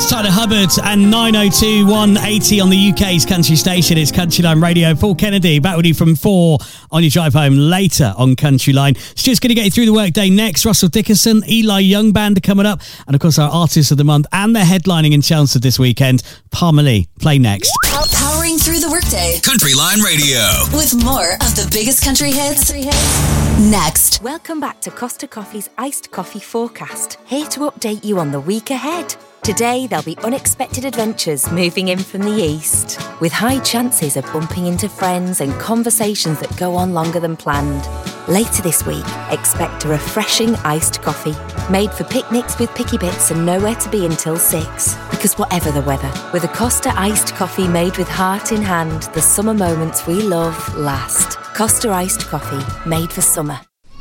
That's Tyler Hubbard and 902 180 on the UK's country station. It's Country Line Radio. Paul Kennedy back with you from 4 on your drive home later on Country Line. It's just going to get you through the workday next. Russell Dickerson, Eli Young Band are coming up. And of course our Artists of the Month, and they're headlining in Chelmsford this weekend. Palmer Lee, play next. Powering through the workday. Country Line Radio. With more of the biggest country hits. Next. Welcome back to Costa Coffee's Iced Coffee Forecast. Here to update you on the week ahead. Today, there'll be unexpected adventures moving in from the east, with high chances of bumping into friends and conversations that go on longer than planned. Later this week, expect a refreshing iced coffee, made for picnics with picky bits and nowhere to be until 6. Because whatever the weather, with a Costa iced coffee made with heart in hand, the summer moments we love last. Costa iced coffee, made for summer.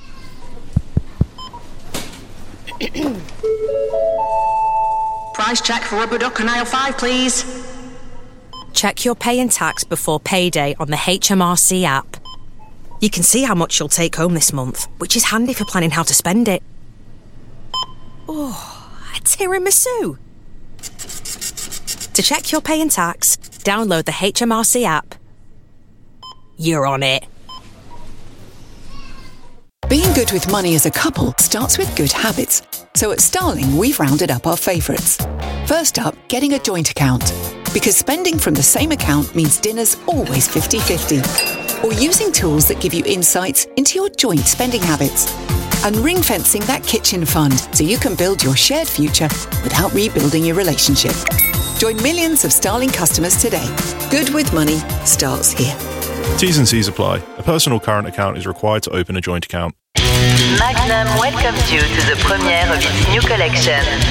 Price check for rubber duck on aisle 5, please. Check your pay and tax before payday on the HMRC app. You can see how much you'll take home this month, which is handy for planning how to spend it. Oh, a tiramisu. To check your pay and tax, download the HMRC app. You're on it. Being good with money as a couple starts with good habits. So at Starling, we've rounded up our favourites. First up, getting a joint account. Because spending from the same account means dinner's always 50-50. Or using tools that give you insights into your joint spending habits. And ring-fencing that kitchen fund so you can build your shared future without rebuilding your relationship. Join millions of Starling customers today. Good with money starts here. T's and C's apply. A personal current account is required to open a joint account. Magnum welcomes you to the premiere of its new collection.